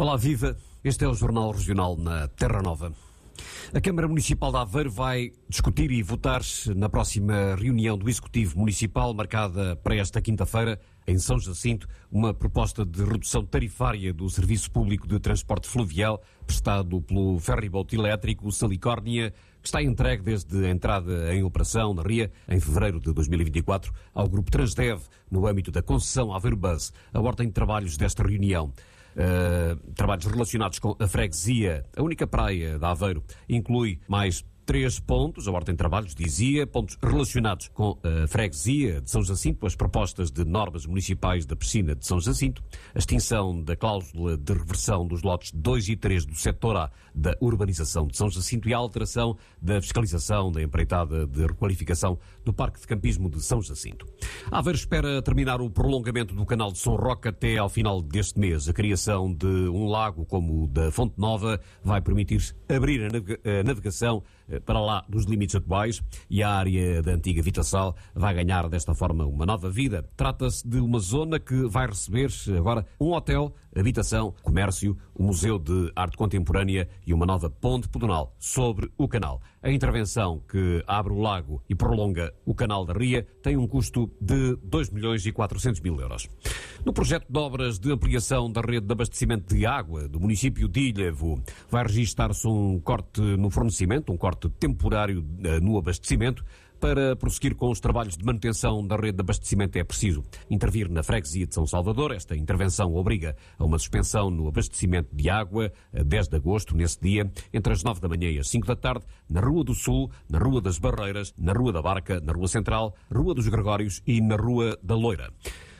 Olá, viva! Este é o Jornal Regional na Terra Nova. A Câmara Municipal de Aveiro vai discutir e votar na próxima reunião do Executivo Municipal, marcada para esta quinta-feira, em São Jacinto, uma proposta de redução tarifária do Serviço Público de Transporte Fluvial, prestado pelo ferryboat elétrico Salicórnia, que está entregue desde a entrada em operação na RIA, em fevereiro de 2024, ao Grupo Transdev, no âmbito da concessão Aveiro Bus. A ordem de trabalhos desta reunião, trabalhos relacionados com a freguesia, a única praia de Aveiro, inclui mais 3 pontos. A ordem de trabalhos dizia pontos relacionados com a freguesia de São Jacinto, as propostas de normas municipais da piscina de São Jacinto, a extinção da cláusula de reversão dos lotes 2 e 3 do setor A da urbanização de São Jacinto e a alteração da fiscalização da empreitada de requalificação do Parque de Campismo de São Jacinto. Aveiro espera terminar o prolongamento do canal de São Roque até ao final deste mês. A criação de um lago como o da Fonte Nova vai permitir abrir a navegação para lá dos limites atuais e a área da antiga Vitassal vai ganhar desta forma uma nova vida. Trata-se de uma zona que vai receber agora um hotel, habitação, comércio, um museu de arte contemporânea e uma nova ponte pedonal sobre o canal. A intervenção que abre o lago e prolonga o canal da Ria tem um custo de 2.400.000 euros. No projeto de obras de ampliação da rede de abastecimento de água do município de Ilhévo, vai registar-se um corte no fornecimento, um corte temporário no abastecimento. Para prosseguir com os trabalhos de manutenção da rede de abastecimento é preciso intervir na freguesia de São Salvador. Esta intervenção obriga a uma suspensão no abastecimento de água a 10 de agosto, nesse dia, entre as 9 da manhã e as 5 da tarde, na Rua do Sul, na Rua das Barreiras, na Rua da Barca, na Rua Central, Rua dos Gregórios e na Rua da Loira.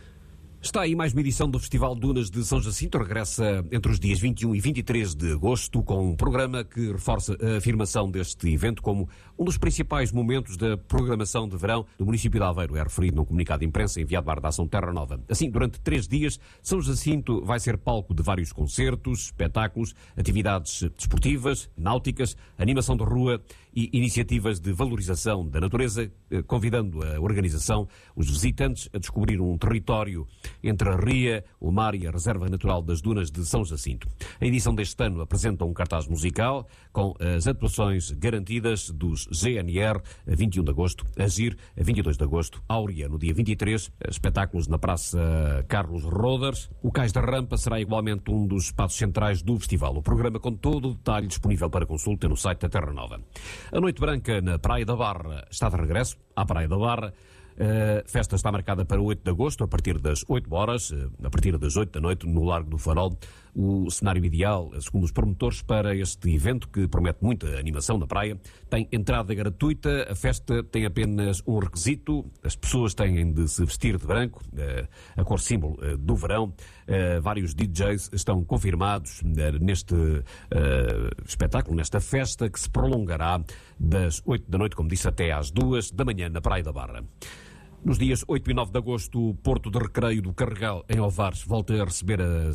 Está aí mais uma edição do Festival Dunas de São Jacinto. Regressa entre os dias 21 e 23 de agosto com um programa que reforça a afirmação deste evento como um dos principais momentos da programação de verão do município de Aveiro. É referido num comunicado de imprensa enviado à redação Terra Nova. Assim, durante 3 dias, São Jacinto vai ser palco de vários concertos, espetáculos, atividades desportivas, náuticas, animação de rua e iniciativas de valorização da natureza, convidando a organização, os visitantes, a descobrir um território entre a Ria, o mar e a Reserva Natural das Dunas de São Jacinto. A edição deste ano apresenta um cartaz musical com as atuações garantidas dos GNR a 21 de agosto, Agir a 22 de agosto, Áurea no dia 23, espetáculos na Praça Carlos Roders. O Cais da Rampa será igualmente um dos espaços centrais do festival. O programa com todo o detalhe disponível para consulta no site da Terra Nova. A Noite Branca na Praia da Barra está de regresso à Praia da Barra. A festa está marcada para 8 de agosto, a partir das 8 horas, a partir das 8 da noite, no Largo do Farol. O cenário ideal, segundo os promotores, para este evento, que promete muita animação na praia, tem entrada gratuita. A festa tem apenas um requisito: as pessoas têm de se vestir de branco, a cor símbolo do verão. Vários DJs estão confirmados neste espetáculo, nesta festa, que se prolongará das 8 da noite, como disse, até às 2 da manhã na Praia da Barra. Nos dias 8 e 9 de agosto, o Porto de Recreio do Carregal, em Ovares, volta a receber a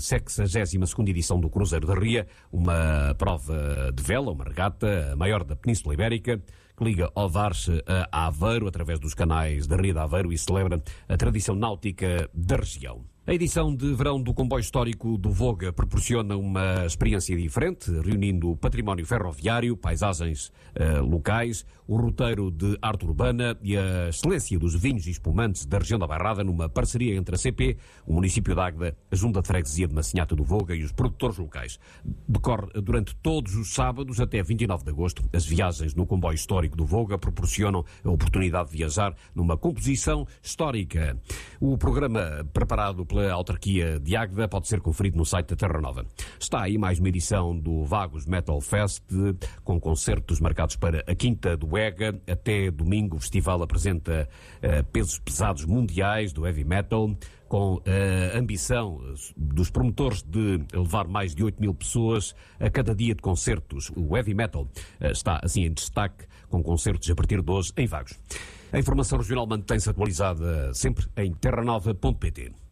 62ª edição do Cruzeiro da Ria, uma prova de vela, uma regata, a maior da Península Ibérica, que liga Ovares a Aveiro através dos canais da Ria de Aveiro e celebra a tradição náutica da região. A edição de verão do comboio histórico do Voga proporciona uma experiência diferente, reunindo o património ferroviário, paisagens locais, o roteiro de arte urbana e a excelência dos vinhos e espumantes da região da Bairrada, numa parceria entre a CP, o município de Águeda, a Junta de Freguesia de Massinhata do Voga e os produtores locais. Decorre durante todos os sábados até 29 de agosto. As viagens no comboio histórico do Voga proporcionam a oportunidade de viajar numa composição histórica. O programa preparado pela autarquia de Águeda pode ser conferido no site da Terra Nova. Está aí mais uma edição do Vagos Metal Fest, com concertos marcados para a Quinta do Ega. Até domingo o festival apresenta pesos pesados mundiais do heavy metal, com a ambição dos promotores de levar mais de 8.000 pessoas a cada dia de concertos. O heavy metal está assim em destaque, com concertos a partir de hoje em Vagos. A informação regional mantém-se atualizada sempre em terranova.pt.